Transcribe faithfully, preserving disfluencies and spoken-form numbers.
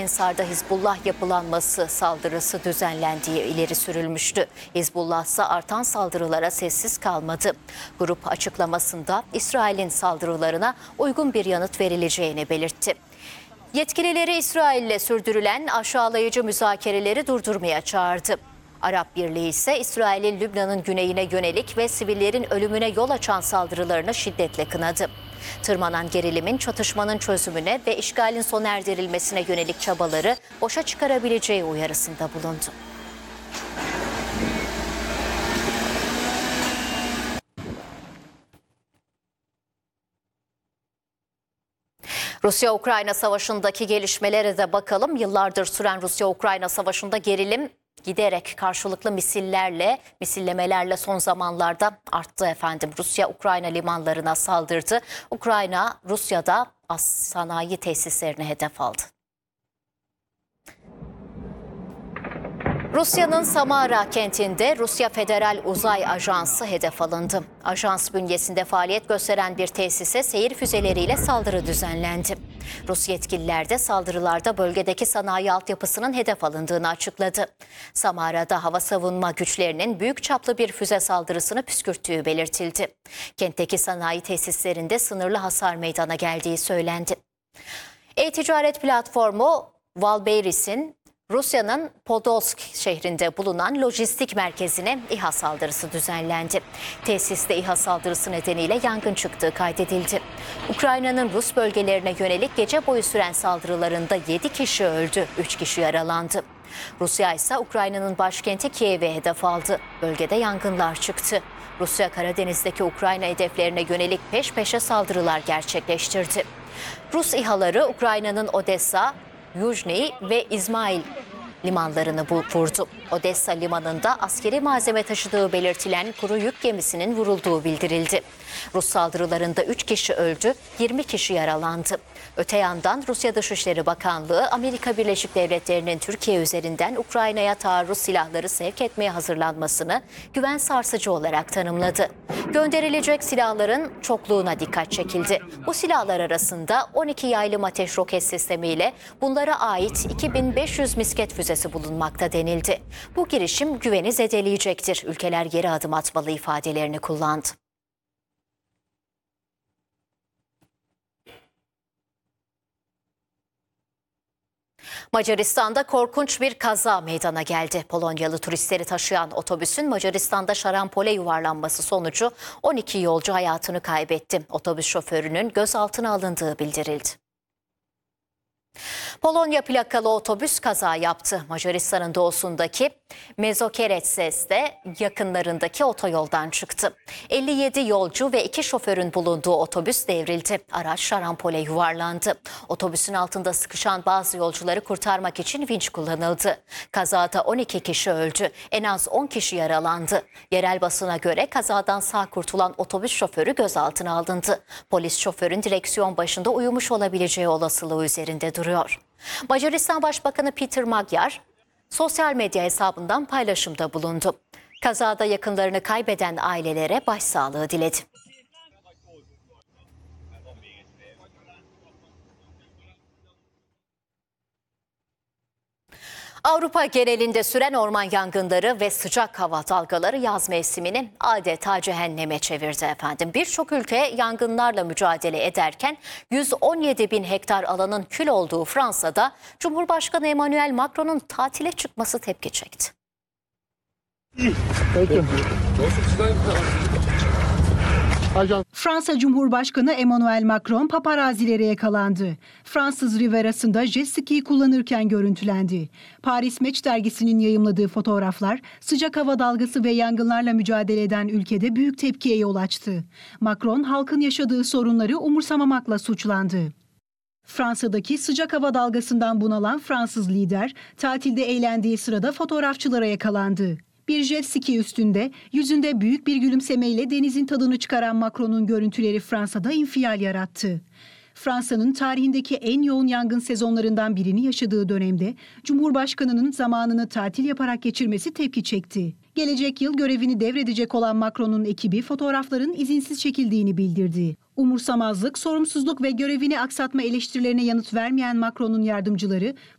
Ensar'da Hizbullah yapılanması saldırısı düzenlendiği ileri sürülmüştü. Hizbullah ise artan saldırılara sessiz kalmadı. Grup açıklamasında İsrail'in saldırılarına uygun bir yanıt verileceğini belirtti. Yetkilileri İsrail'le sürdürülen aşağılayıcı müzakereleri durdurmaya çağırdı. Arap Birliği ise İsrail'in Lübnan'ın güneyine yönelik ve sivillerin ölümüne yol açan saldırılarını şiddetle kınadı. Tırmanan gerilimin çatışmanın çözümüne ve işgalin sona erdirilmesine yönelik çabaları boşa çıkarabileceği uyarısında bulundu. Rusya-Ukrayna savaşındaki gelişmelere de bakalım. Yıllardır süren Rusya-Ukrayna savaşında gerilim giderek karşılıklı misillerle, misillemelerle son zamanlarda arttı efendim. Rusya Ukrayna limanlarına saldırdı. Ukrayna Rusya'da sanayi tesislerini hedef aldı. Rusya'nın Samara kentinde Rusya Federal Uzay Ajansı hedef alındı. Ajans bünyesinde faaliyet gösteren bir tesise seyir füzeleriyle saldırı düzenlendi. Rus yetkililer de saldırılarda bölgedeki sanayi altyapısının hedef alındığını açıkladı. Samara'da hava savunma güçlerinin büyük çaplı bir füze saldırısını püskürttüğü belirtildi. Kentteki sanayi tesislerinde sınırlı hasar meydana geldiği söylendi. E-ticaret platformu Valbeiris'in Rusya'nın Podolsk şehrinde bulunan lojistik merkezine İHA saldırısı düzenlendi. Tesiste İHA saldırısı nedeniyle yangın çıktığı kaydedildi. Ukrayna'nın Rus bölgelerine yönelik gece boyu süren saldırılarında yedi kişi öldü, üç kişi yaralandı. Rusya ise Ukrayna'nın başkenti Kiev'e hedef aldı. Bölgede yangınlar çıktı. Rusya Karadeniz'deki Ukrayna hedeflerine yönelik peş peşe saldırılar gerçekleştirdi. Rus İHA'ları Ukrayna'nın Odessa, Yuzhny ve İzmail limanlarını vurdu. Odessa limanında askeri malzeme taşıdığı belirtilen kuru yük gemisinin vurulduğu bildirildi. Rus saldırılarında üç kişi öldü, yirmi kişi yaralandı. Öte yandan Rusya Dışişleri Bakanlığı Amerika Birleşik Devletleri'nin Türkiye üzerinden Ukrayna'ya taarruz silahları sevk etmeye hazırlanmasını güven sarsıcı olarak tanımladı. Gönderilecek silahların çokluğuna dikkat çekildi. Bu silahlar arasında on iki yaylım ateş roket sistemiyle bunlara ait iki bin beş yüz misket füzesi bulunmakta denildi. Bu girişim güveni zedeleyecektir. Ülkeler geri adım atmalı ifadelerini kullandı. Macaristan'da korkunç bir kaza meydana geldi. Polonyalı turistleri taşıyan otobüsün Macaristan'da şarampole yuvarlanması sonucu on iki yolcu hayatını kaybetti. Otobüs şoförünün gözaltına alındığı bildirildi. Polonya plakalı otobüs kaza yaptı. Macaristan'ın doğusundaki Mezokeretses'te yakınlarındaki otoyoldan çıktı. elli yedi yolcu ve iki şoförün bulunduğu otobüs devrildi. Araç şarampole yuvarlandı. Otobüsün altında sıkışan bazı yolcuları kurtarmak için vinç kullanıldı. Kazada on iki kişi öldü. En az on kişi yaralandı. Yerel basına göre kazadan sağ kurtulan otobüs şoförü gözaltına alındı. Polis şoförün direksiyon başında uyumuş olabileceği olasılığı üzerinde duruyor. Macaristan Başbakanı Peter Magyar sosyal medya hesabından paylaşımda bulundu. Kazada yakınlarını kaybeden ailelere başsağlığı diledi. Avrupa genelinde süren orman yangınları ve sıcak hava dalgaları yaz mevsimini adeta cehenneme çevirdi efendim. Birçok ülke yangınlarla mücadele ederken yüz on yedi bin hektar alanın kül olduğu Fransa'da Cumhurbaşkanı Emmanuel Macron'un tatile çıkması tepki çekti. Fransa Cumhurbaşkanı Emmanuel Macron paparazilere yakalandı. Fransız Riviera'sında jet ski kullanırken görüntülendi. Paris Match dergisinin yayımladığı fotoğraflar sıcak hava dalgası ve yangınlarla mücadele eden ülkede büyük tepkiye yol açtı. Macron halkın yaşadığı sorunları umursamamakla suçlandı. Fransa'daki sıcak hava dalgasından bunalan Fransız lider tatilde eğlendiği sırada fotoğrafçılara yakalandı. Bir jet ski üstünde yüzünde büyük bir gülümsemeyle denizin tadını çıkaran Macron'un görüntüleri Fransa'da infial yarattı. Fransa'nın tarihindeki en yoğun yangın sezonlarından birini yaşadığı dönemde Cumhurbaşkanı'nın zamanını tatil yaparak geçirmesi tepki çekti. Gelecek yıl görevini devredecek olan Macron'un ekibi fotoğrafların izinsiz çekildiğini bildirdi. Umursamazlık, sorumsuzluk ve görevini aksatma eleştirilerine yanıt vermeyen Macron'un yardımcıları